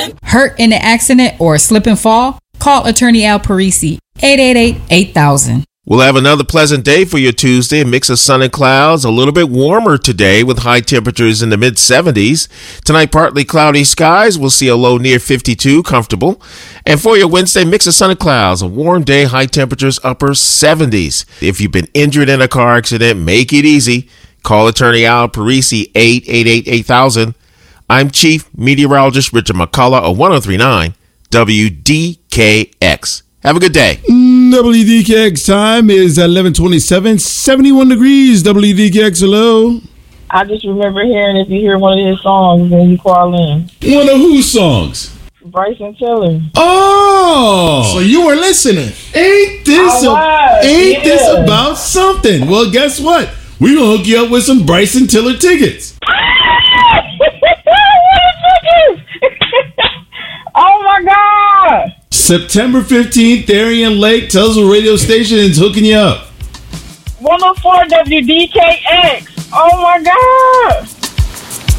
Hurt in an accident or slip and fall? Call Attorney Al Parisi, 888-8000. We'll have another pleasant day for your Tuesday. A mix of sun and clouds. A little bit warmer today with high temperatures in the mid-70s. Tonight, partly cloudy skies. We'll see a low near 52, comfortable. And for your Wednesday, mix of sun and clouds. A warm day, high temperatures, upper 70s. If you've been injured in a car accident, make it easy. Call Attorney Al Parisi, 888-8000. I'm Chief Meteorologist Richard McCullough of 1039 WDKX. Have a good day. WDKX time is 11:27, 71 degrees. WDKX, hello. I just remember hearing if you hear one of his songs when you call in. One of whose songs? Bryson Tiller. Oh, so you were listening. Ain't this about something? Well, guess what? We're going to hook you up with some Bryson Tiller tickets. Oh, my God. September 15th, Darien Lake. Telstra radio station is hooking you up. 104 WDKX. Oh, my God.